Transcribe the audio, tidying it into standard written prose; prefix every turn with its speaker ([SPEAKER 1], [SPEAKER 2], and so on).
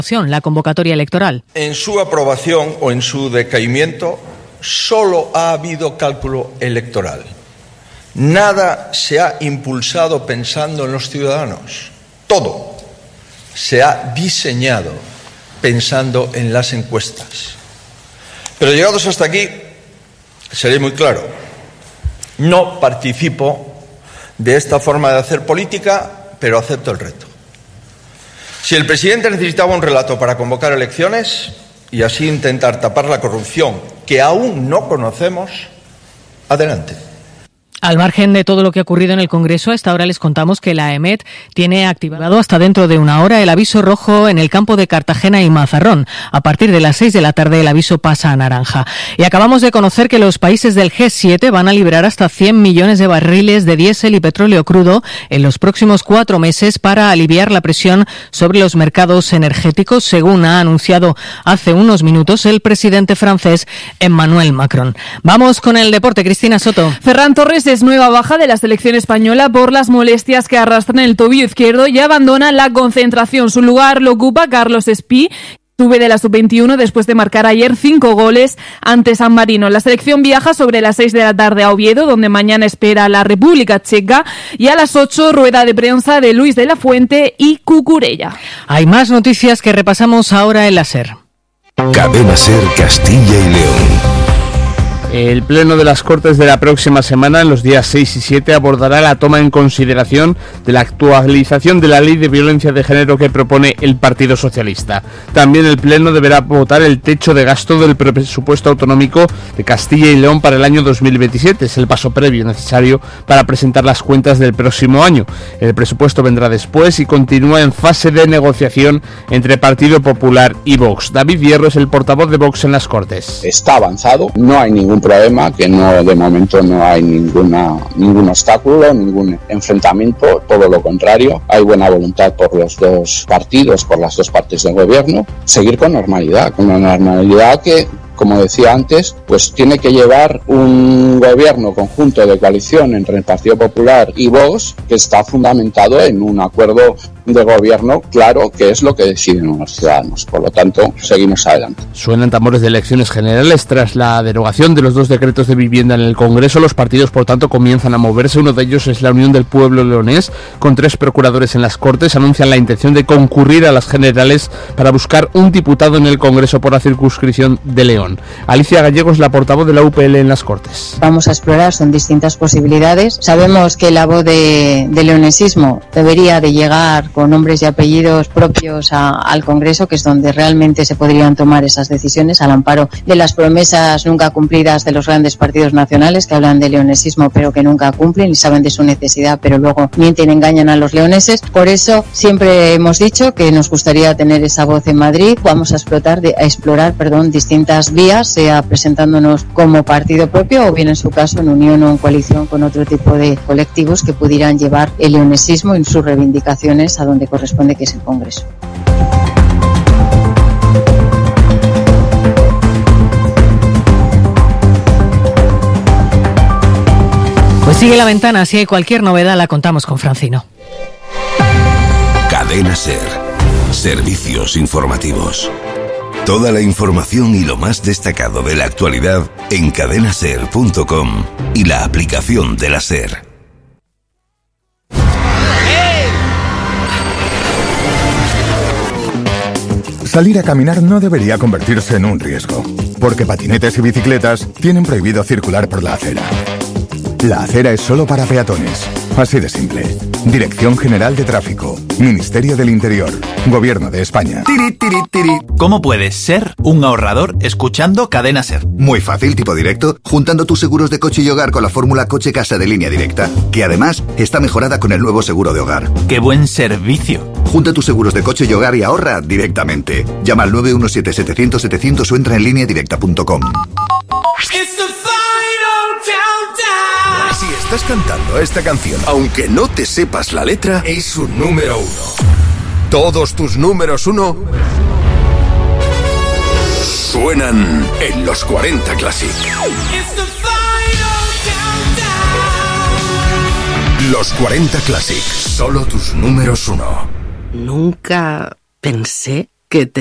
[SPEAKER 1] la convocatoria electoral.
[SPEAKER 2] En su aprobación o en su decaimiento solo ha habido cálculo electoral. Nada se ha impulsado pensando en los ciudadanos. Todo se ha diseñado pensando en las encuestas. Pero llegados hasta aquí, seré muy claro. No participo de esta forma de hacer política, pero acepto el reto. Si el presidente necesitaba un relato para convocar elecciones y así intentar tapar la corrupción que aún no conocemos, adelante.
[SPEAKER 1] Al margen de todo lo que ha ocurrido en el Congreso, a esta hora les contamos que la EMET tiene activado hasta dentro de una hora el aviso rojo en el campo de Cartagena y Mazarrón. A partir de las 6 de la tarde el aviso pasa a naranja. Y acabamos de conocer que los países del G7 van a liberar hasta 100 millones de barriles de diésel y petróleo crudo en los próximos 4 meses para aliviar la presión sobre los mercados energéticos, según ha anunciado hace unos minutos el presidente francés Emmanuel Macron. Vamos con el deporte. Cristina Soto.
[SPEAKER 3] Ferran Torres es nueva baja de la selección española por las molestias que arrastran el tobillo izquierdo y abandona la concentración. Su lugar lo ocupa Carlos Espí, sube de la sub-21 después de marcar ayer 5 goles ante San Marino. La selección viaja sobre las 6 de la tarde a Oviedo, donde mañana espera a la República Checa, y a las 8 rueda de prensa de Luis de la Fuente y Cucurella.
[SPEAKER 1] Hay más noticias que repasamos ahora en la SER.
[SPEAKER 4] Cadena SER Castilla y León.
[SPEAKER 5] El Pleno de las Cortes de la próxima semana, en los días 6 y 7, abordará la toma en consideración de la actualización de la Ley de Violencia de Género que propone el Partido Socialista. También el Pleno deberá votar el techo de gasto del presupuesto autonómico de Castilla y León para el año 2027. Es el paso previo necesario para presentar las cuentas del próximo año. El presupuesto vendrá después y continúa en fase de negociación entre Partido Popular y Vox. David Hierro es el portavoz de Vox en las Cortes.
[SPEAKER 6] Está avanzado, no hay ningún problema, que no, de momento no hay ningún obstáculo, ningún enfrentamiento, todo lo contrario, hay buena voluntad por los dos partidos, por las dos partes del gobierno, seguir con normalidad que, como decía antes, pues tiene que llevar un gobierno conjunto de coalición entre el Partido Popular y Vox que está fundamentado en un acuerdo de gobierno claro, que es lo que deciden los ciudadanos. Por lo tanto, seguimos adelante.
[SPEAKER 5] Suenan tambores de elecciones generales tras la derogación de los 2 decretos de vivienda en el Congreso. Los partidos, por tanto, comienzan a moverse. Uno de ellos es la Unión del Pueblo leonés, con 3 procuradores en las Cortes. Anuncian la intención de concurrir a las generales para buscar un diputado en el Congreso por la circunscripción de León. Alicia Gallego es la portavoz de la UPL en las Cortes.
[SPEAKER 7] Vamos a explorar, son distintas posibilidades. Sabemos que la voz de leonesismo debería de llegar con nombres y apellidos propios al Congreso, que es donde realmente se podrían tomar esas decisiones, al amparo de las promesas nunca cumplidas de los grandes partidos nacionales que hablan de leonesismo pero que nunca cumplen y saben de su necesidad pero luego mienten y engañan a los leoneses. Por eso siempre hemos dicho que nos gustaría tener esa voz en Madrid. Vamos a explorar distintas vías, sea presentándonos como partido propio o bien en su caso en unión o en coalición con otro tipo de colectivos que pudieran llevar el leonesismo y sus reivindicaciones a donde corresponde, que es el Congreso.
[SPEAKER 1] Pues sigue la ventana, si hay cualquier novedad la contamos con Francino.
[SPEAKER 4] Cadena SER. Servicios informativos. Toda la información y lo más destacado de la actualidad en cadenaser.com y la aplicación de la SER.
[SPEAKER 8] Salir a caminar no debería convertirse en un riesgo, porque patinetes y bicicletas tienen prohibido circular por la acera. La acera es solo para peatones. Así de simple. Dirección General de Tráfico. Ministerio del Interior. Gobierno de España.
[SPEAKER 9] Tiri, tiri, tiri. ¿Cómo puedes ser un ahorrador escuchando Cadena SER?
[SPEAKER 10] Muy fácil, tipo directo, juntando tus seguros de coche y hogar con la fórmula Coche-Casa de Línea Directa, que además está mejorada con el nuevo seguro de hogar.
[SPEAKER 9] ¡Qué buen servicio!
[SPEAKER 10] Junta tus seguros de coche y hogar y ahorra directamente. Llama al 917-700-700 o entra en lineadirecta.com.
[SPEAKER 4] Si estás cantando esta canción, aunque no te sepas la letra, es un número 1. Todos tus números 1 suenan en los 40 Classic. Los 40 Classic, solo tus números 1.
[SPEAKER 11] Nunca pensé que